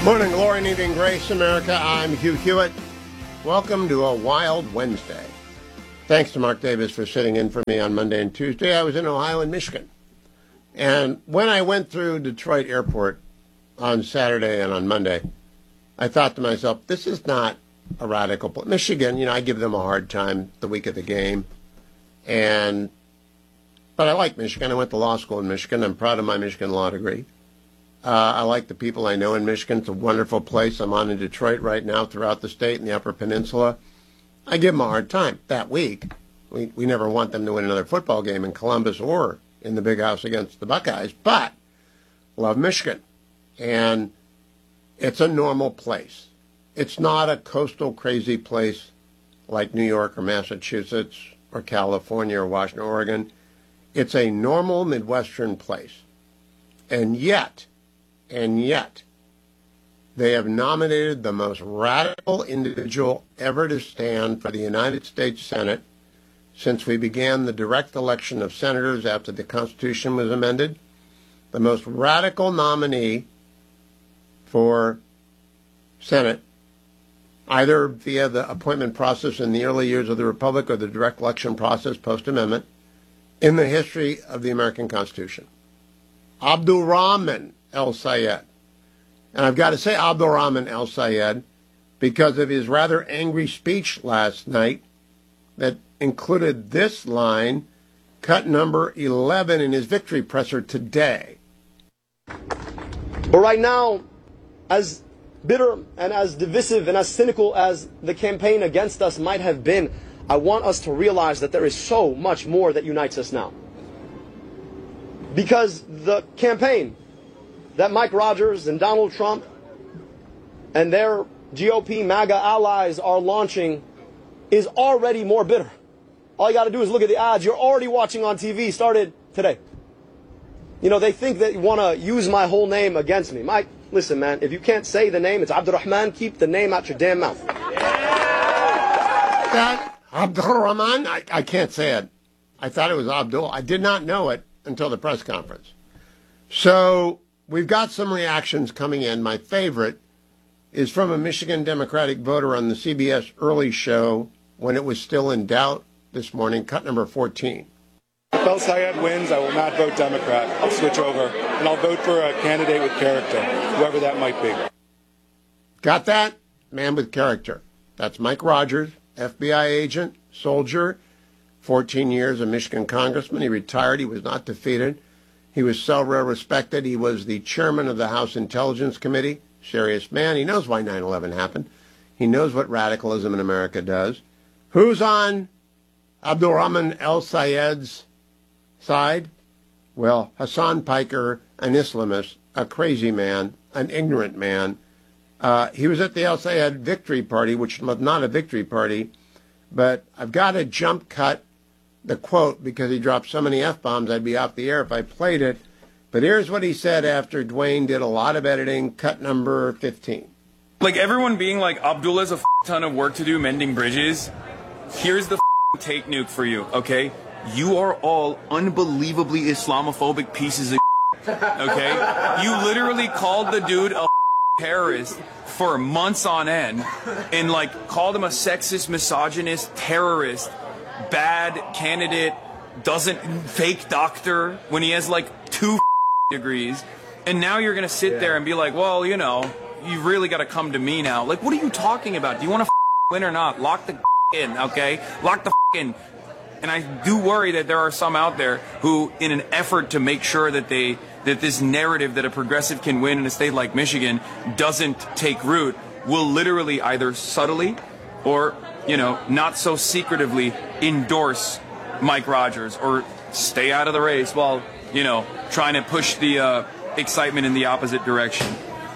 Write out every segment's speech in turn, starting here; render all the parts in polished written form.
Morning, glory and evening grace, America. I'm Hugh Hewitt. Welcome to a wild Wednesday. Thanks to Mark Davis for sitting in for me on Monday and Tuesday. I was in Ohio and Michigan. And when I went through Detroit Airport on Saturday and on Monday, I thought to myself, this is not a radical place. Michigan, I give them a hard time the week of the game. But I like Michigan. I went to law school in Michigan. I'm proud of my Michigan law degree. I like the people I know in Michigan. It's a wonderful place. I'm on in Detroit right now throughout the state and the Upper Peninsula. I give them a hard time. That week, we never want them to win another football game in Columbus or in the Big House against the Buckeyes, but love Michigan. And it's a normal place. It's not a coastal crazy place like New York or Massachusetts or California or Washington, Oregon. It's a normal Midwestern place. And yet, they have nominated the most radical individual ever to stand for the United States Senate since we began the direct election of senators after the Constitution was amended. The most radical nominee for Senate, either via the appointment process in the early years of the Republic or the direct election process post-amendment, in the history of the American Constitution. Abdul-Rahman El-Sayed. And I've got to say Abdul-Rahman El-Sayed because of his rather angry speech last night that included this line, cut number 11 in his victory presser today. But right now, as bitter and as divisive and as cynical as the campaign against us might have been, I want us to realize that there is so much more that unites us now. Because the campaign that Mike Rogers and Donald Trump and their GOP MAGA allies are launching is already more bitter. All you got to do is look at the ads you're already watching on TV, started today. They think that you want to use my whole name against me. Mike, listen, man, if you can't say the name, it's Abdurrahman, keep the name out your damn mouth. That Abdurrahman, I can't say it. I thought it was Abdul. I did not know it until the press conference. So we've got some reactions coming in. My favorite is from a Michigan Democratic voter on the CBS Early Show when it was still in doubt this morning, cut number 14. If El-Sayed wins, I will not vote Democrat. I'll switch over, and I'll vote for a candidate with character, whoever that might be. Got that? Man with character. That's Mike Rogers, FBI agent, soldier, 14 years a Michigan congressman. He retired. He was not defeated. He was so well respected. He was the chairman of the House Intelligence Committee. Serious man. He knows why 9/11 happened. He knows what radicalism in America does. Who's on Abdul-Rahman El-Sayed's side? Well, Hassan Piker, an Islamist, a crazy man, an ignorant man. He was at the El-Sayed victory party, which was not a victory party, but I've got to jump cut the quote because he dropped so many F-bombs I'd be off the air if I played it. But here's what he said after Dwayne did a lot of editing, cut number 15. Like everyone being like, Abdullah's a ton of work to do mending bridges. Here's the take nuke for you, okay? You are all unbelievably Islamophobic pieces of okay? You literally called the dude a terrorist for months on end and called him a sexist, misogynist, terrorist, bad candidate, fake doctor when he has 2 degrees. And now you're going to sit there and be like, well, you really got to come to me now. What are you talking about? Do you want to win or not? Lock the in, okay? Lock the in. And I do worry that there are some out there who, in an effort to make sure that this narrative that a progressive can win in a state like Michigan doesn't take root, will literally either subtly or, not so secretively endorse Mike Rogers or stay out of the race while, trying to push the excitement in the opposite direction.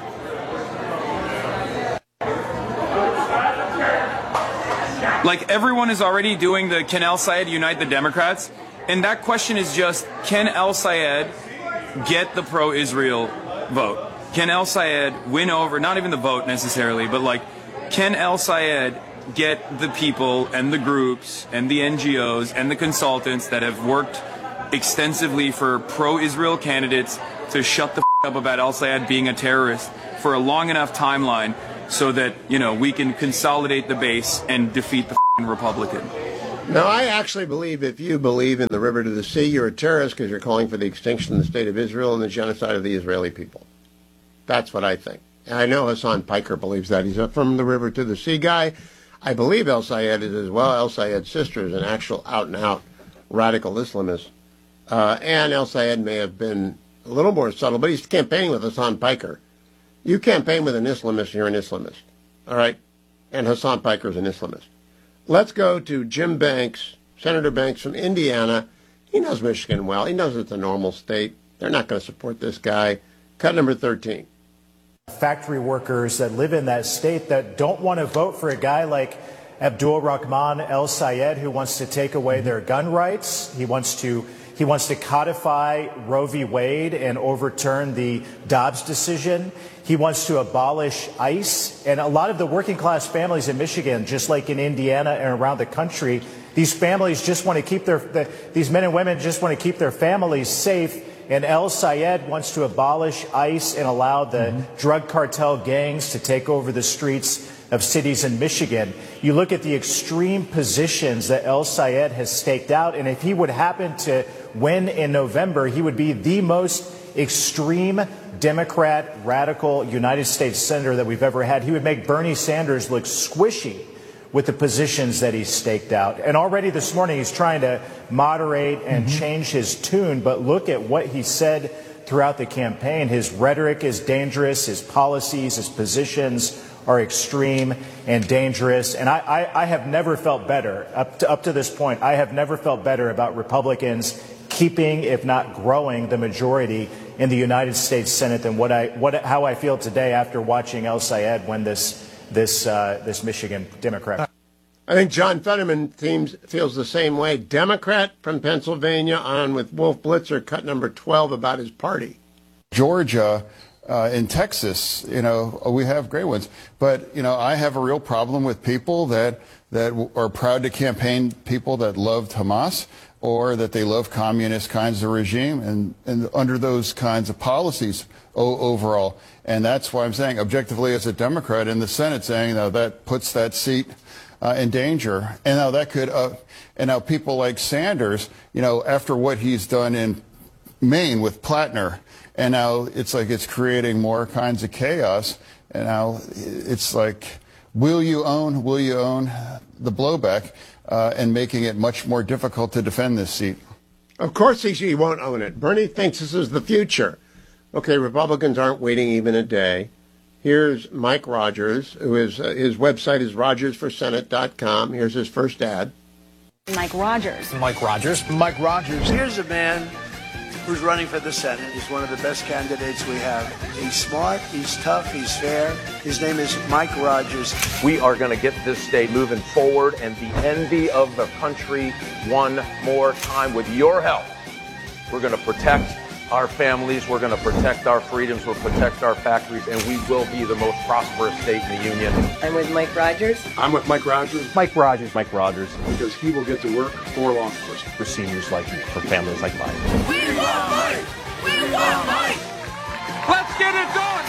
Everyone is already doing the can El-Sayed unite the Democrats? And that question is just, can El-Sayed get the pro-Israel vote? Can El-Sayed win over, not even the vote necessarily, but can El-Sayed get the people and the groups and the NGOs and the consultants that have worked extensively for pro-Israel candidates to shut the up about El-Sayed being a terrorist for a long enough timeline so that, we can consolidate the base and defeat the Republican. Now, I actually believe if you believe in the river to the sea, you're a terrorist because you're calling for the extinction of the state of Israel and the genocide of the Israeli people. That's what I think. And I know Hassan Piker believes that. He's a from the river to the sea guy. I believe El-Sayed is as well. El-Sayed's sister is an actual out-and-out radical Islamist. And El-Sayed may have been a little more subtle, but he's campaigning with Hassan Piker. You campaign with an Islamist, you're an Islamist. All right? And Hassan Piker is an Islamist. Let's go to Jim Banks, Senator Banks from Indiana. He knows Michigan well. He knows it's a normal state. They're not going to support this guy. Cut number 13. Factory workers that live in that state that don't want to vote for a guy like Abdul Rahman El-Sayed, who wants to take away their gun rights. He wants to codify Roe v. Wade and overturn the Dobbs decision. He wants to abolish ICE. And a lot of the working class families in Michigan, just like in Indiana and around the country, these families just want to keep these men and women just want to keep their families safe. And El-Sayed wants to abolish ICE and allow the drug cartel gangs to take over the streets of cities in Michigan. You look at the extreme positions that El-Sayed has staked out, and if he would happen to win in November, he would be the most extreme Democrat, radical United States senator that we've ever had. He would make Bernie Sanders look squishy with the positions that he's staked out. And already this morning he's trying to moderate and change his tune, but look at what he said throughout the campaign. His rhetoric is dangerous, his policies, his positions are extreme and dangerous. And I have never felt better, up to this point, I have never felt better about Republicans keeping, if not growing, the majority in the United States Senate than how I feel today after watching El-Sayed win this Michigan Democrat. I think John Fetterman feels the same way. Democrat from Pennsylvania on with Wolf Blitzer, cut number 12, about his party. Georgia, in Texas, we have great ones. But, I have a real problem with people that are proud to campaign people that loved Hamas or that they love communist kinds of regime and under those kinds of policies overall. And that's why I'm saying, objectively, as a Democrat in the Senate, saying that puts that seat in danger. And now that could, and now people like Sanders, after what he's done in Maine with Plattner, and now it's like it's creating more kinds of chaos. And now it's like, will you own the blowback and making it much more difficult to defend this seat? Of course he won't own it. Bernie thinks this is the future. Okay, Republicans aren't waiting even a day. Here's Mike Rogers, who is his website is rogersforsenate.com. Here's his first ad. Mike Rogers. Mike Rogers. Mike Rogers. Here's a man who's running for the Senate. He's one of the best candidates we have. He's smart, he's tough, he's fair. His name is Mike Rogers. We are going to get this state moving forward and the envy of the country one more time. With your help, we're going to protect our families, we're going to protect our freedoms, we'll protect our factories, and we will be the most prosperous state in the union. I'm with Mike Rogers. I'm with Mike Rogers. Mike Rogers. Mike Rogers. Because he will get to work for law enforcement. For seniors like you, for families like mine. We want Mike! We want Mike! Let's get it done!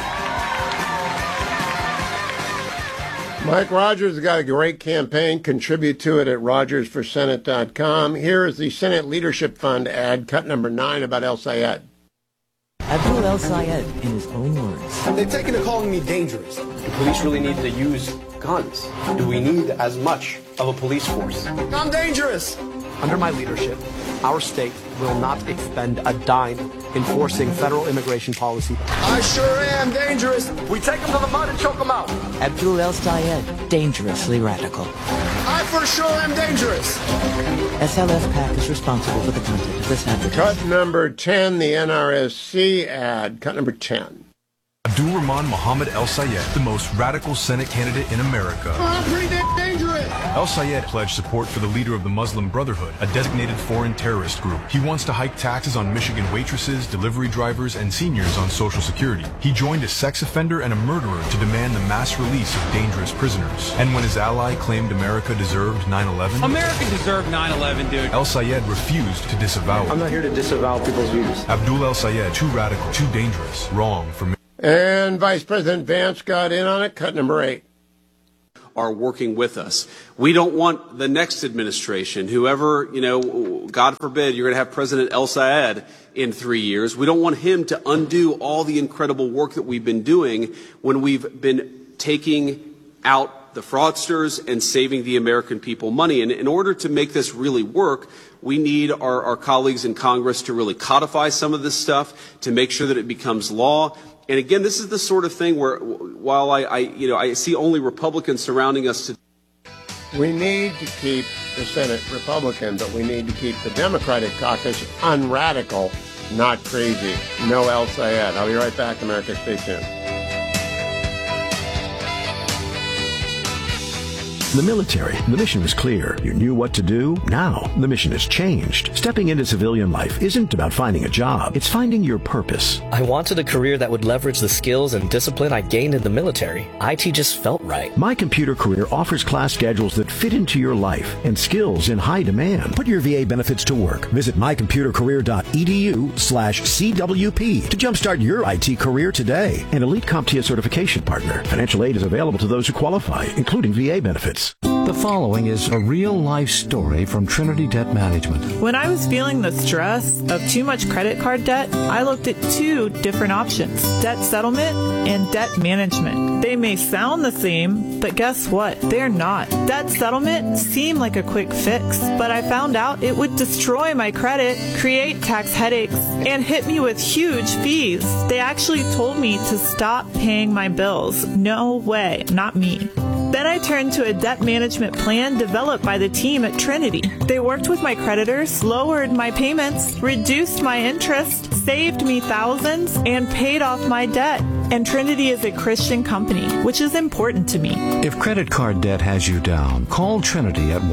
Mike Rogers has got a great campaign. Contribute to it at rogersforsenate.com. Here is the Senate Leadership Fund ad, cut number 9, about El-Sayed. Abdul El-Sayed, in his own words. They've taken to calling me dangerous. The police really need to use guns. Do we need as much of a police force? I'm dangerous. Under my leadership, our state will not expend a dime enforcing federal immigration policy. I sure am dangerous. We take them to the mud and choke them out. Abdul El-Sayed, dangerously radical. I for sure am dangerous. SLS PAC is responsible for the content of this advertisement. Cut number 10, the NRSC ad. Cut number 10. Abdul Rahman Mohammed El-Sayed, the most radical Senate candidate in America. I'm pretty dangerous. El-Sayed pledged support for the leader of the Muslim Brotherhood, a designated foreign terrorist group. He wants to hike taxes on Michigan waitresses, delivery drivers, and seniors on Social Security. He joined a sex offender and a murderer to demand the mass release of dangerous prisoners. And when his ally claimed America deserved 9/11, America deserved 9/11, dude. El-Sayed refused to disavow it. I'm not here to disavow people's views. Abdul El-Sayed, too radical, too dangerous, wrong for me. And Vice President Vance got in on it, cut number 8. Are working with us. We don't want the next administration, whoever, God forbid, you're going to have President El-Sayed in 3 years. We don't want him to undo all the incredible work that we've been doing when we've been taking out the fraudsters and saving the American people money. And in order to make this really work, we need our colleagues in Congress to really codify some of this stuff, to make sure that it becomes law. And again, this is the sort of thing where, while I see only Republicans surrounding us today. We need to keep the Senate Republican, but we need to keep the Democratic caucus unradical, not crazy. No El-Sayed. I'll be right back, America. Stay tuned. The military, the mission was clear. You knew what to do. Now, the mission has changed. Stepping into civilian life isn't about finding a job. It's finding your purpose. I wanted a career that would leverage the skills and discipline I gained in the military. IT just felt right. My Computer Career offers class schedules that fit into your life and skills in high demand. Put your VA benefits to work. Visit mycomputercareer.edu/CWP to jumpstart your IT career today. An elite CompTIA certification partner. Financial aid is available to those who qualify, including VA benefits. The following is a real-life story from Trinity Debt Management. When I was feeling the stress of too much credit card debt, I looked at 2 different options, debt settlement and debt management. They may sound the same, but guess what? They're not. Debt settlement seemed like a quick fix, but I found out it would destroy my credit, create tax headaches, and hit me with huge fees. They actually told me to stop paying my bills. No way, not me. Then I turned to a debt management plan developed by the team at Trinity. They worked with my creditors, lowered my payments, reduced my interest, saved me thousands, and paid off my debt. And Trinity is a Christian company, which is important to me. If credit card debt has you down, call Trinity at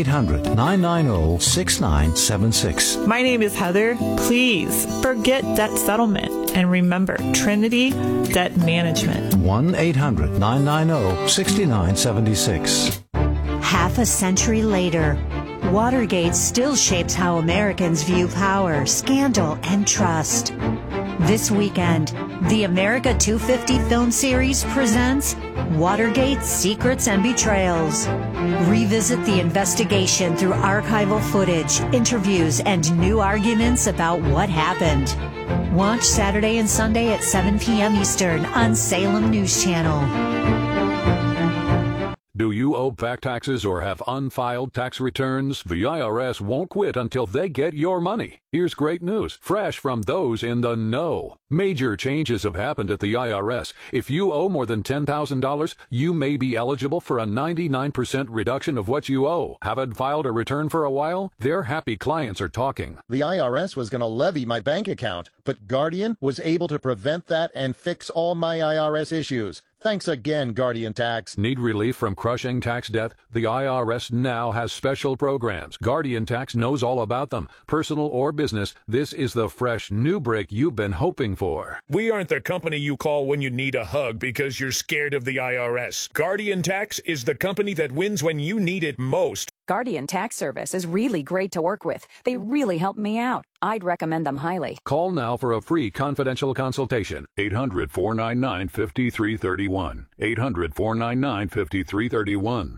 1-800-990-6976. My name is Heather. Please forget debt settlement and remember Trinity Debt Management. 1-800-990-6976. Half a century later, Watergate still shapes how Americans view power, scandal, and trust. This weekend, the America 250 film series presents Watergate Secrets and Betrayals. Revisit the investigation through archival footage, interviews, and new arguments about what happened. Watch Saturday and Sunday at 7 p.m. Eastern on Salem News Channel. Do you owe back taxes or have unfiled tax returns? The IRS won't quit until they get your money. Here's great news, fresh from those in the know. Major changes have happened at the IRS. If you owe more than $10,000, you may be eligible for a 99% reduction of what you owe. Haven't filed a return for a while? Their happy clients are talking. The IRS was going to levy my bank account, but Guardian was able to prevent that and fix all my IRS issues. Thanks again, Guardian Tax. Need relief from crushing tax debt? The IRS now has special programs. Guardian Tax knows all about them. Personal or business, this is the fresh new break you've been hoping for. We aren't the company you call when you need a hug because you're scared of the IRS. Guardian Tax is the company that wins when you need it most. Guardian Tax Service is really great to work with. They really helped me out. I'd recommend them highly. Call now for a free confidential consultation. 800-499-5331. 800-499-5331.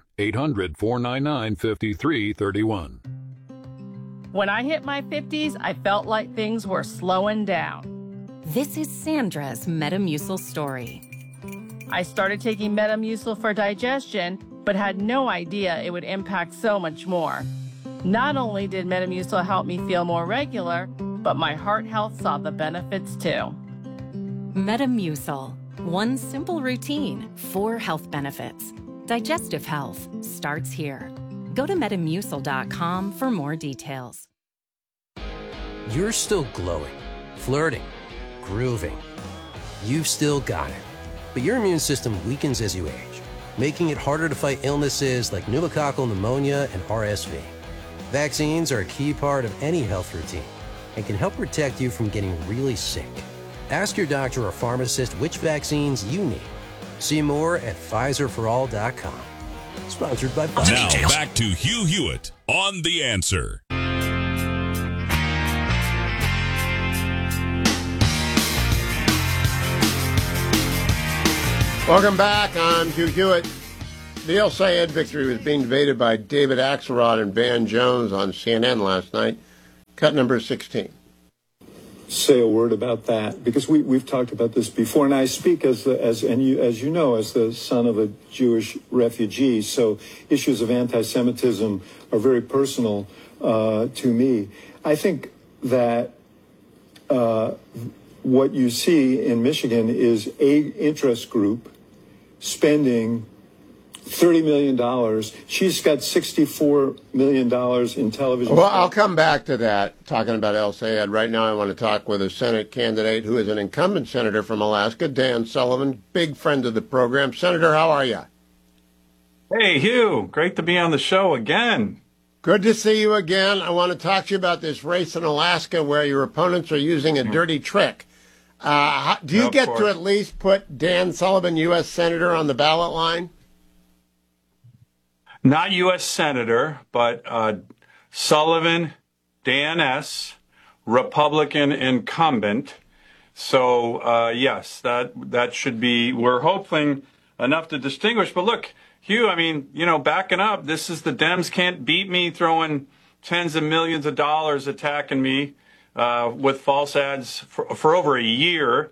800-499-5331. When I hit my 50s, I felt like things were slowing down. This is Sandra's Metamucil story. I started taking Metamucil for digestion, but had no idea it would impact so much more. Not only did Metamucil help me feel more regular, but my heart health saw the benefits too. Metamucil. One simple routine, 4 health benefits. Digestive health starts here. Go to Metamucil.com for more details. You're still glowing, flirting, grooving. You've still got it. But your immune system weakens as you age. making it harder to fight illnesses like pneumococcal pneumonia and RSV. Vaccines are a key part of any health routine and can help protect you from getting really sick. Ask your doctor or pharmacist which vaccines you need. See more at PfizerForAll.com. Sponsored by Pfizer. Now back to Hugh Hewitt on The Answer. Welcome back. I'm Hugh Hewitt. The El Sayed victory was being debated by David Axelrod and Van Jones on CNN last night. Cut number 16. Say a word about that, because we've talked about this before, and I speak as you know, as the son of a Jewish refugee, so issues of anti-Semitism are very personal to me. I think that what you see in Michigan is a interest group spending $30 million. She's got $64 million in television. Well, I'll come back to that, talking about El Sayed. Right now I want to talk with a Senate candidate who is an incumbent senator from Alaska, Dan Sullivan, big friend of the program. Senator, how are you? Hey, Hugh. Great to be on the show again. Good to see you again. I want to talk to you about this race in Alaska where your opponents are using a dirty trick. Do you get to at least put Dan Sullivan, U.S. Senator, on the ballot line? Not U.S. Senator, but Sullivan, Dan S., Republican incumbent. So, yes, that should be, we're hoping enough to distinguish. But look, Hugh, I mean, backing up, this is the Dems can't beat me, throwing tens of millions of dollars attacking me with false ads for over a year.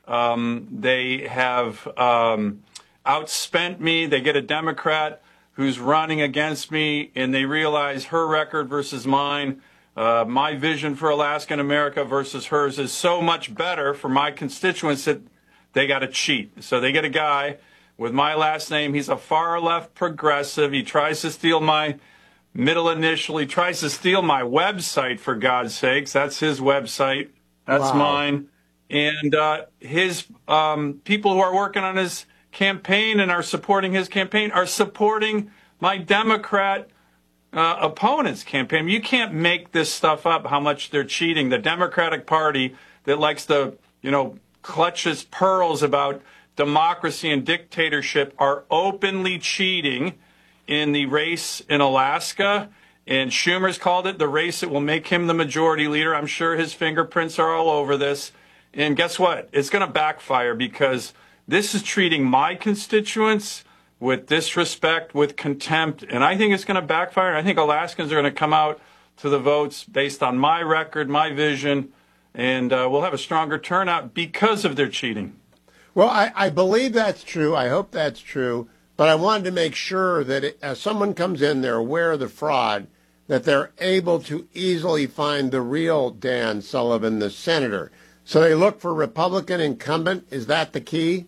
They have outspent me. They get a Democrat who's running against me, and they realize her record versus mine, my vision for Alaska and America versus hers is so much better for my constituents that they got to cheat. So they get a guy with my last name. He's a far-left progressive. He tries to steal my middle initial. He tries to steal my website, for God's sakes. That's his website. That's mine. And his people who are working on his campaign and are supporting his campaign are supporting my Democrat opponent's campaign. You can't make this stuff up, how much they're cheating. The Democratic Party that likes to, clutch its pearls about democracy and dictatorship are openly cheating in the race in Alaska. And Schumer's called it the race that will make him the majority leader. I'm sure his fingerprints are all over this. And guess what? It's going to backfire because this is treating my constituents with disrespect, with contempt, and I think it's going to backfire. I think Alaskans are going to come out to the votes based on my record, my vision, and we'll have a stronger turnout because of their cheating. Well, I believe that's true. I hope that's true. But I wanted to make sure that as someone comes in, they're aware of the fraud, that they're able to easily find the real Dan Sullivan, the senator. So they look for Republican incumbent. Is that the key?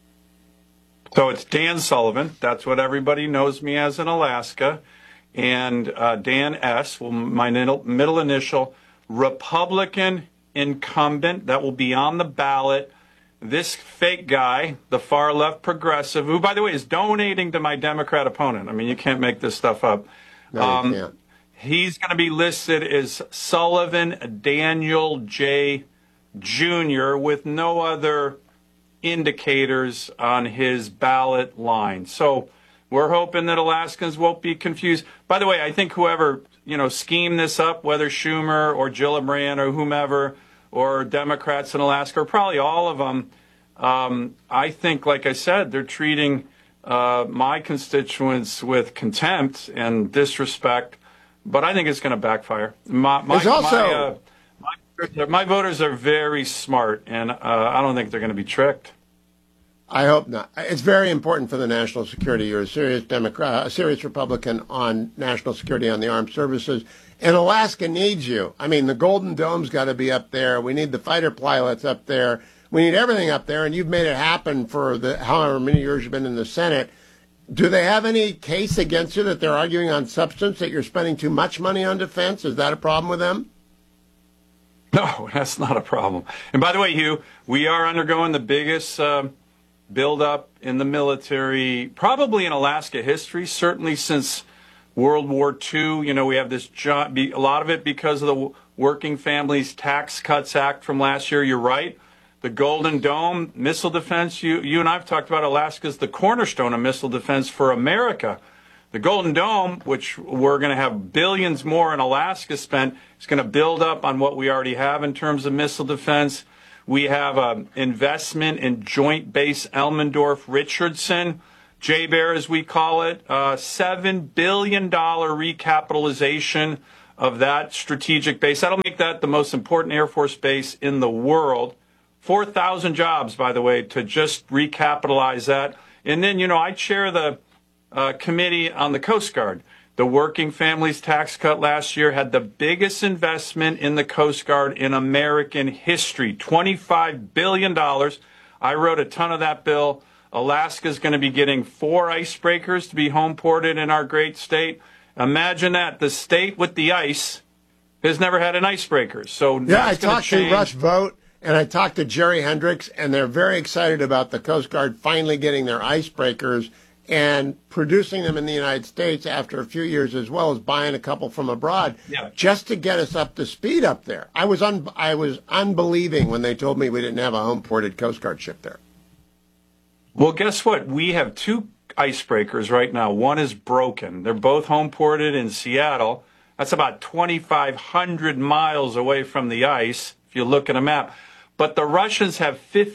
So it's Dan Sullivan. That's what everybody knows me as in Alaska. And Dan S., my middle initial, Republican incumbent. That will be on the ballot. This fake guy, the far left progressive, who, by the way, is donating to my Democrat opponent. I mean, you can't make this stuff up. No, you can't. He's going to be listed as Sullivan Daniel J. Jr. with no other indicators on his ballot line. So we're hoping that Alaskans won't be confused. By the way, I think whoever, schemed this up, whether Schumer or Gillibrand or whomever, or Democrats in Alaska, or probably all of them, I think, like I said, they're treating my constituents with contempt and disrespect, but I think it's going to backfire. My voters are very smart, and I don't think they're going to be tricked. I hope not. It's very important for the national security. You're a serious Democrat, a serious Republican on national security, on the armed services, and Alaska needs you. I mean, the Golden Dome's got to be up there. We need the fighter pilots up there. We need everything up there, and you've made it happen for however many years you've been in the Senate. Do they have any case against you that they're arguing on substance, that you're spending too much money on defense? Is that a problem with them? No, that's not a problem. And by the way, Hugh, we are undergoing the biggest buildup in the military, probably in Alaska history, certainly since World War II. You know, we have this a lot of it because of the Working Families Tax Cuts Act from last year. You're right. The Golden Dome, missile defense. You and I have talked about Alaska's the cornerstone of missile defense for America. The Golden Dome, which we're going to have billions more in Alaska spent, is going to build up on what we already have in terms of missile defense. We have an investment in Joint Base Elmendorf-Richardson, JBER as we call it, $7 billion recapitalization of that strategic base. That'll make that the most important Air Force base in the world. 4,000 jobs, by the way, to just recapitalize that. And then, you know, I chair the committee on the Coast Guard. The Working Families Tax Cut last year had the biggest investment in the Coast Guard in American history, $25 billion. I wrote a ton of that bill. Alaska's going to be getting 4 icebreakers to be home ported in our great state. Imagine that. The state with the ice has never had an icebreaker. So yeah, I talked to Rush Vogt and I talked to Jerry Hendricks, and they're very excited about the Coast Guard finally getting their icebreakers and producing them in the United States after a few years, as well as buying a couple from abroad, just to get us up to speed up there. I was unbelieving when they told me we didn't have a home-ported Coast Guard ship there. Well, guess what? We have 2 icebreakers right now. One is broken. They're both home-ported in Seattle. That's about 2,500 miles away from the ice, if you look at a map. But the Russians have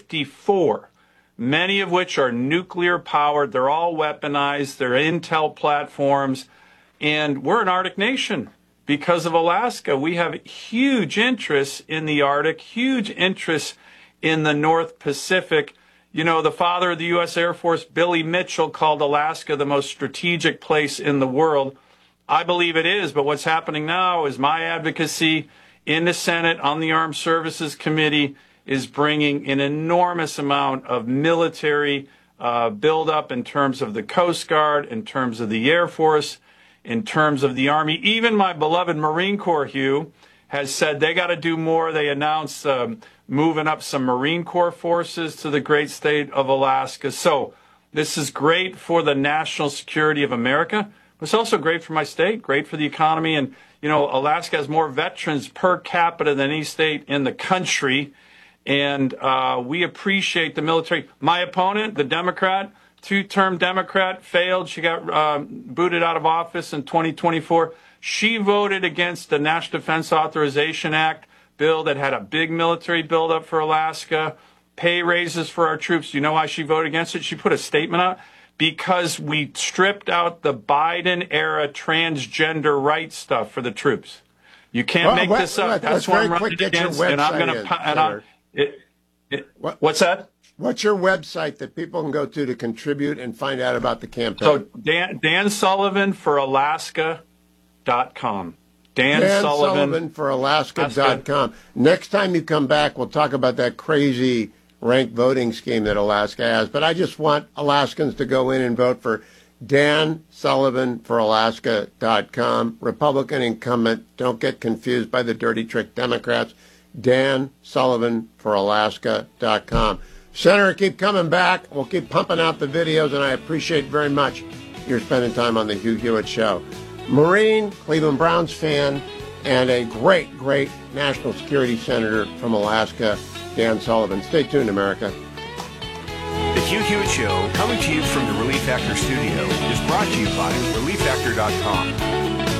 54. Many of which are nuclear-powered. They're all weaponized. They're Intel platforms. And we're an Arctic nation because of Alaska. We have huge interests in the Arctic, huge interests in the North Pacific. You know, the father of the U.S. Air Force, Billy Mitchell, called Alaska the most strategic place in the world. I believe it is, but what's happening now is my advocacy in the Senate on the Armed Services Committee is bringing an enormous amount of military buildup in terms of the Coast Guard, in terms of the Air Force, in terms of the Army. Even my beloved Marine Corps, Hugh, has said they got to do more. They announced moving up some Marine Corps forces to the great state of Alaska. So this is great for the national security of America. It's also great for my state, great for the economy. And, you know, Alaska has more veterans per capita than any state in the country. And we appreciate the military. My opponent, the Democrat, 2-term Democrat, failed. She got booted out of office in 2024. She voted against the National Defense Authorization Act bill that had a big military buildup for Alaska, pay raises for our troops. You know why she voted against it? She put a statement out. Because we stripped out the Biden-era transgender rights stuff for the troops. You can't make this up. That's what I'm running against, and I'm going to... What's that? What's your website that people can go to contribute and find out about the campaign? So Dan Sullivan for Alaska.com. Dan Sullivan for Alaska.com. Next time you come back, we'll talk about that crazy ranked voting scheme that Alaska has. But I just want Alaskans to go in and vote for Dan Sullivan for Alaska.com. Republican incumbent. Don't get confused by the dirty trick Democrats. Dan Sullivan for Alaska.com. Senator, keep coming back. We'll keep pumping out the videos, and I appreciate very much your spending time on the Hugh Hewitt Show. Marine, Cleveland Browns fan, and a great, great national security senator from Alaska, Dan Sullivan. Stay tuned, America. The Hugh Hewitt Show, coming to you from the Relief Factor studio, is brought to you by ReliefFactor.com.